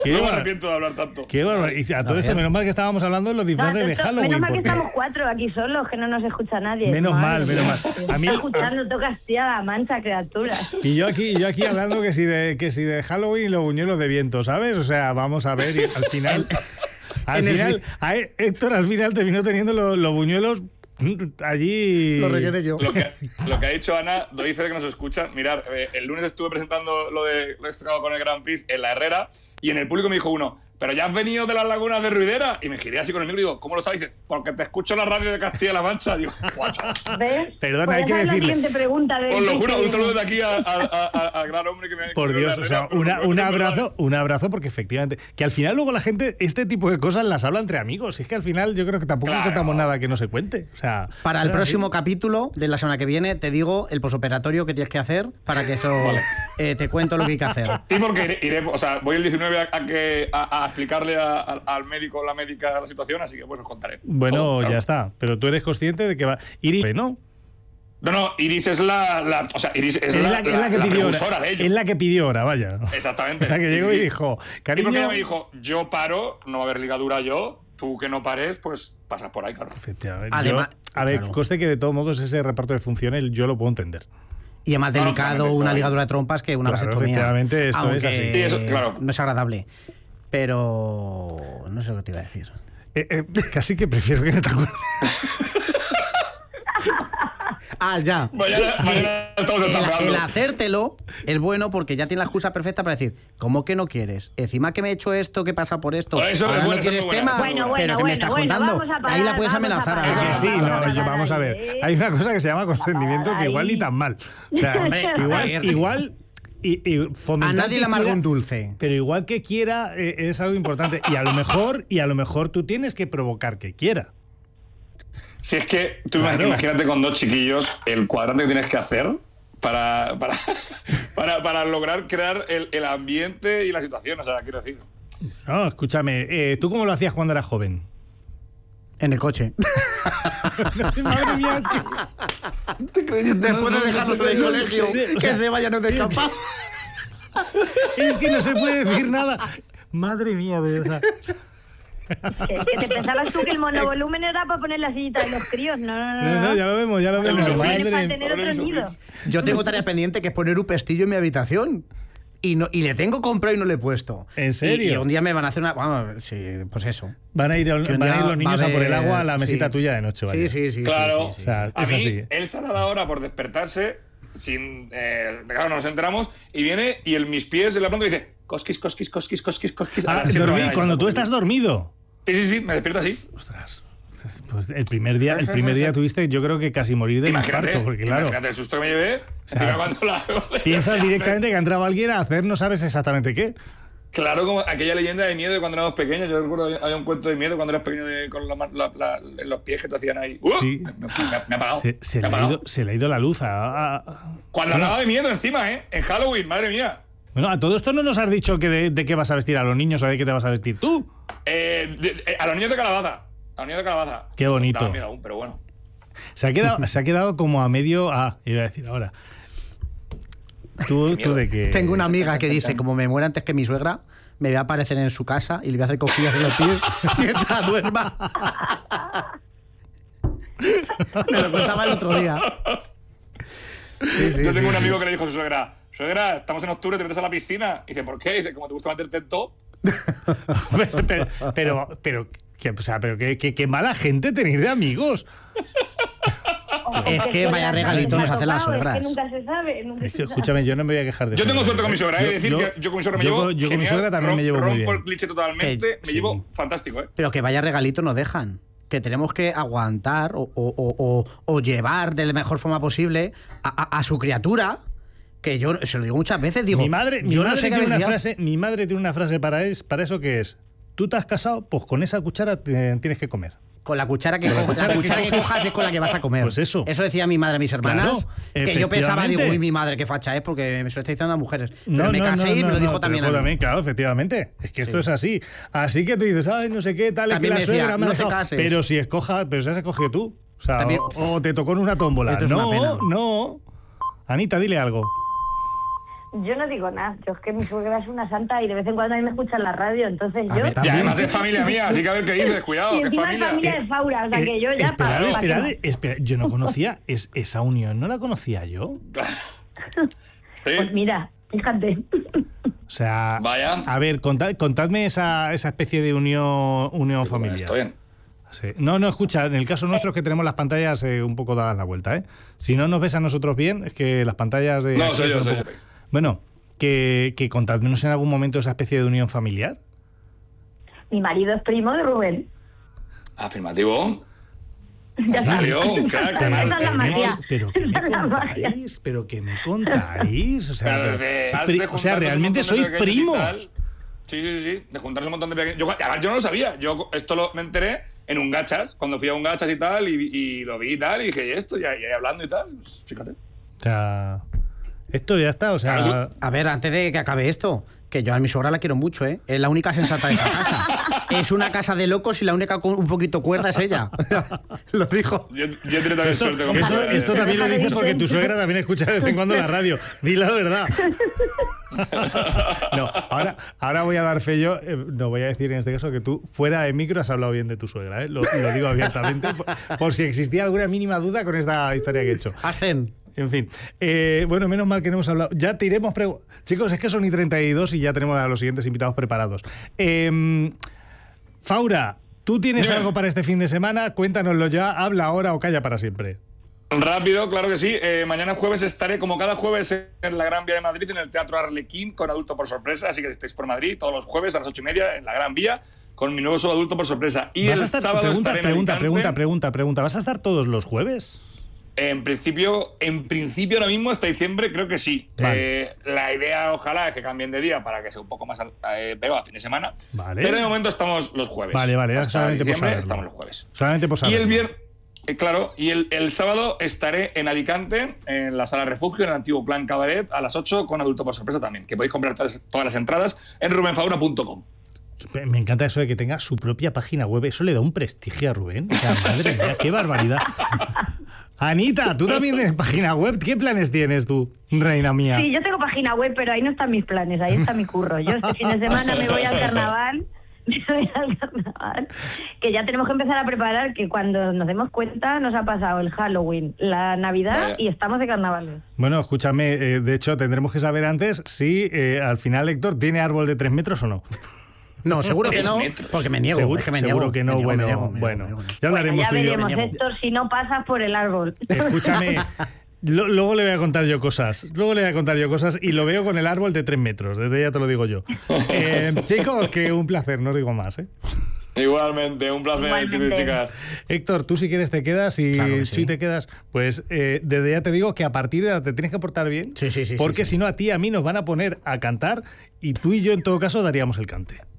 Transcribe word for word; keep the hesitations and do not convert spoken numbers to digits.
No me arrepiento de hablar tanto. Qué barbaridad. Y a todo No, esto, bien. menos mal que estábamos hablando de los disfraces No, de esto- Halloween. menos mal que porque- estamos cuatro aquí solos, que no nos escucha nadie. Menos Madre mal, menos mía. mal. Se A mí- está escuchando toda Castilla-La Mancha, criatura. Y yo aquí, yo aquí hablando que si de que si de Halloween y los buñuelos de viento, ¿sabes? O sea, vamos a ver y al final. Al En el- final, a Héctor al final terminó teniendo los, los buñuelos allí. Lo rellené yo. Lo que, lo que ha dicho Ana, doy fe de que nos escuchan. Mirar, eh, el lunes estuve presentando lo de lo extracado con el Grand Prix en la Herrera y en el público me dijo uno, ¿pero ya has venido de las lagunas de Ruidera? Y me giré así con el micro y digo, ¿cómo lo sabes? Dice, porque te escucho en la radio de Castilla-La Mancha. Digo, guacho. ¿Ves? Perdona, Pues hay que esa es la decirle- siguiente pregunta. de- Os lo juro, un saludo de aquí a- a- a- a- al gran hombre que me Por que me Dios, la o sea, Herrera, una- pero un no, no, no, no, abrazo, un abrazo porque efectivamente, que al final luego la gente este tipo de cosas las habla entre amigos. Es que al final yo creo que tampoco Claro. contamos nada que no se cuente. O sea, Para el pero próximo sí. capítulo de la semana que viene te digo el posoperatorio que tienes que hacer para que eso eh, te cuento lo que hay que hacer. Sí, porque iré, iré- o sea, voy el diecinueve a, a que, a, a explicarle a- a- al médico o la médica la situación, así que pues os contaré. Bueno, Todo, claro. ya está. Pero tú eres consciente de que va. Iris, ¿no? No, no, Iris es la, la- o sea, Iris es, Es la, la, que- es la que la pidió precursora hora. de ello. Es la que pidió hora, vaya. Exactamente. La que Sí, llegó sí. y dijo, Y cariño. porque ella me dijo, yo paro, no va a haber ligadura yo, tú que no pares, pues pasas por ahí, claro. Efectivamente. Además- Yo- a ver, claro. conste que de todos modos ese reparto de funciones yo lo puedo entender. Y es más No, delicado claramente, una claro. ligadura de trompas que una Claro, vasectomía. efectivamente, esto es Aunque así. Sí, eso, claro. no es agradable. Pero no sé lo que te iba a decir. Eh, eh, casi que prefiero que no te acuerdes. Ah, ya. Mañana, mañana estamos El, el estampando. hacértelo es bueno porque ya tienes la excusa perfecta para decir, ¿cómo que no quieres? Encima que me he hecho esto, ¿qué pasa por esto? Bueno, eso es Ahora bueno, no eso es quieres muy tema, buena, Bueno, bueno, pero que me bueno, estás bueno, contando. vamos a parar, Ahí la puedes vamos a amenazar. parar. Es que ahí. sí, vamos a no, parar yo- vamos a ver. ahí. Hay una cosa que se llama consentimiento que igual ni tan mal. O sea, Hombre, a igual, ver. igual y, y fomentar A nadie que le amarga quiera- un dulce. Pero igual que quiera eh, es algo importante. Y a lo mejor, y a lo mejor tú tienes que provocar que quiera. Si es que tú Claro. imagínate con dos chiquillos el cuadrante que tienes que hacer para, para, para, para lograr crear el, el ambiente y la situación, o sea, quiero decir. No, escúchame, eh, ¿tú cómo lo hacías cuando eras joven? En el coche. Madre mía, es que, Después de dejarlos en el colegio, O sea, que se vayan de escapar. es que no se puede decir nada. Madre mía, de verdad. Que, que te pensabas tú que el monovolumen era para poner la sillita de los críos. No, no, no. No, no, ya lo vemos, ya lo vemos. Isofix. Para Madre. tener otro Isofix. nido. Yo tengo tarea pendiente que es poner un pestillo en mi habitación. Y, no, y le tengo comprado y no le he puesto. ¿En serio? Y, y un día me van a hacer una... Vamos, sí, pues eso. Van a ir, Que un van a día ir los niños va a por el haber- agua a la mesita sí. tuya de noche, vaya. Sí, sí, sí. Claro. sí, sí, sí, O sea, sí. A es mí, así. él se ha dado ahora por despertarse, sin. Eh, claro, no nos enteramos, y viene y el mis pies en la pronto dice: Cosquis, cosquis, cosquis, cosquis, cosquis. a Ah, las siete de la dormí- mañana. cuando tú estás dormido. Sí, sí, sí, me despierta así. Ostras. Pues el primer día, el primer día tuviste, yo creo que casi morir del Imagínate, infarto, porque claro, imagínate el susto que me llevé. sea, encima cuando la- piensas directamente que ha entrado alguien a hacer no sabes exactamente qué. Claro, como aquella leyenda de miedo de cuando éramos pequeños. Yo recuerdo había un cuento de miedo cuando eras pequeño de, con la, la, la, los pies que te hacían ahí. ¡Uh! Sí. Me, me- me ha apagado. Se, se me le ha ha apagado. ido, se le ha ido la luz a... a- Cuando hablaba de miedo encima, ¿eh? En Halloween, madre mía. Bueno, a todo esto no nos has dicho que de, de qué vas a vestir a los niños o de qué te vas a vestir tú. Eh, de- eh, a los niños de calabaza. A los niños de calabaza. Qué bonito. Daba miedo aún, pero bueno. Se ha quedado, se ha quedado como a medio... Ah, iba a decir ahora. Tú, tú de qué... Tengo una amiga que dice, como me muera antes que mi suegra, me voy a aparecer en su casa y le voy a hacer cosquillas en los pies mientras duerma. Me lo contaba el otro día. Sí, sí, Yo tengo sí, un amigo sí. que le dijo a su suegra: Suegra, estamos en octubre, te metes a la piscina. Y dice: ¿Por qué? Y dice: Como te gusta meterte en todo. pero, pero, pero, pero, que, o sea, pero qué, qué- qué mala gente tenéis de amigos. Es que vaya regalito nos hacen las suegras. Es que nunca se sabe. Nunca Es se que, sabe. escúchame, yo no me voy a quejar de Yo eso. tengo suerte con mi suegra, ¿eh? decir que yo con mi suegra me yo, llevo. yo con mi genial, suegra también rom- me llevo muy rompo bien. el cliché totalmente. Que- me sí. llevo fantástico, ¿eh? Pero que vaya regalito nos dejan. Que tenemos que aguantar o, o- o- o- o llevar de la mejor forma posible a, a- a su criatura. Que yo se lo digo muchas veces, digo, mi madre, mi yo madre no sé qué tiene una haber liado. frase, mi madre tiene una frase para, es, para eso que es: tú te has casado, pues con esa cuchara te- tienes que comer. Con la cuchara que, Con la cojas, cuchara la que cuchara que cojas. cojas es con la que vas a comer. Pues eso. Eso decía mi madre a mis hermanas. Claro, que yo pensaba, digo, efectivamente. uy, mi madre qué facha es, porque me se lo está diciendo a mujeres. Pero No, me no, casé no, y no, me lo no, dijo te también lo a juro mí. claro, efectivamente. Es que esto Sí. es así. Así que tú dices, ay, no sé qué, tal, es que También la me decía, suegra me ha no te dejado. cases. Pero si escoja, pero si has escogido tú. O sea, También- o, o te tocó en una tómbola. Esto es una No, pena. no. Anita, dile algo. Yo no digo nada, yo es que mi suegra es una santa y de vez en cuando a mí me escucha en la radio, entonces A yo... ver, Y también. además es familia mía, así que a ver qué dices, cuidado, y que encima es familia. familia de Faura, o sea que yo ya... Esperad, pa- pa- esperad, pa- esperad, yo no conocía es, esa unión, no la conocía yo. Sí. Pues mira, fíjate. O sea, Vaya. a ver, contad- contadme esa, esa especie de unión, unión familiar. Estoy bien. Sí. No, no, escucha, en el caso nuestro es que tenemos las pantallas eh, un poco dadas la vuelta, ¿eh? Si no nos ves a nosotros bien, es que las pantallas de... No, aquí soy yo, son un soy poco- yo. Bueno, que, que contadnos en algún momento esa especie de unión familiar. Mi marido es primo de Rubén. Afirmativo. Ya está. Mario, crack, Esa además, es la tenemos- magia. Pero que me Esa es la magia. contáis, pero que me contáis. O sea, Pero de- soy has pri- de o sea, juntarnos realmente un montón soy de pequeños y primo. tal. Sí, sí, sí, sí, de juntarse un montón de pequeños. Yo, además, yo no lo sabía. Yo esto lo, me enteré en un gachas, cuando fui a un gachas y tal, y, y lo vi y tal, y dije, ¿y esto? Y ahí, ahí hablando y tal, pues, fíjate. O sea, esto ya está, o sea... Claro, A ver, antes de que acabe esto, que yo a mi suegra la quiero mucho, ¿eh? Es la única sensata de esa casa. Es una casa de locos y la única con un poquito cuerda es ella. Lo dijo. Yo, yo tiene también Esto, suerte con mi eso- suegra, esto eh. también lo dices porque tu suegra también escucha de vez en cuando la radio. Di la verdad. No, ahora, ahora voy a dar fe yo. eh, no voy a decir en este caso que tú, fuera de micro, has hablado bien de tu suegra. ¿eh? Lo, lo digo abiertamente por, por si existía alguna mínima duda con esta historia que he hecho. Hacen. En fin, eh, bueno, menos mal que no hemos hablado. Ya te iremos. pregu- Chicos, es que son y treinta y dos y ya tenemos a los siguientes invitados preparados. Eh, Faura, ¿tú tienes Dime. algo para este fin de semana? Cuéntanoslo ya, habla ahora o calla para siempre. Rápido, claro que sí. Eh, mañana jueves estaré, como cada jueves, en la Gran Vía de Madrid, en el Teatro Arlequín, con Adulto por Sorpresa. Así que si estáis por Madrid, todos los jueves a las ocho y media, en la Gran Vía, con mi nuevo show Adulto por Sorpresa. Y ¿Vas el a estar- sábado pregunta, estaré en pregunta, Alicante. pregunta, pregunta, pregunta. ¿Vas a estar todos los jueves? En principio, en principio ahora mismo hasta diciembre creo que sí. Vale. Eh, la idea ojalá es que cambien de día para que sea un poco más eh, pegado a fin de semana. Vale. Pero de momento estamos los jueves. Vale, vale, hasta solamente por diciembre saberlo. estamos los jueves. Solamente por Y saberlo. el viernes, eh, claro, y el, el sábado estaré en Alicante, en la Sala Refugio, en el antiguo Plan Cabaret, a las ocho con Adulto por Sorpresa también, que podéis comprar todas, todas las entradas en rubenfaura punto com. Me encanta eso de que tenga su propia página web. Eso le da un prestigio a Rubén. O sea, madre mía, qué barbaridad. Anita, tú también tienes página web. ¿Qué planes tienes tú, reina mía? Sí, yo tengo página web, pero ahí no están mis planes, ahí está mi curro. Yo este fin de semana me voy al carnaval, me voy al carnaval, que ya tenemos que empezar a preparar, que cuando nos demos cuenta nos ha pasado el Halloween, la Navidad Vaya. y estamos de carnavales. Bueno, escúchame, eh, de hecho tendremos que saber antes si eh, al final Héctor tiene árbol de tres metros o no. No, seguro que Tres no, metros. porque me niego. seguro es que me seguro niego, que me no. niego, bueno, me niego, me niego, bueno, me niego. ya hablaremos Bueno, tú ya y yo. veremos, me niego. Héctor, si no pasas por el árbol. Escúchame, lo- luego le voy a contar yo cosas. Luego le voy a contar yo cosas y lo veo con el árbol de tres metros. Desde ya te lo digo yo. Eh, chicos, que un placer, no digo más, ¿eh? Igualmente, un placer, Igualmente. chicos y chicas. Héctor, tú si quieres te quedas y Claro que sí. si te quedas, pues eh, desde ya te digo que a partir de ahora te tienes que portar bien. Sí, sí, sí, sí, Porque sí. si no, a ti y a mí nos van a poner a cantar y tú y yo en todo caso daríamos el cante.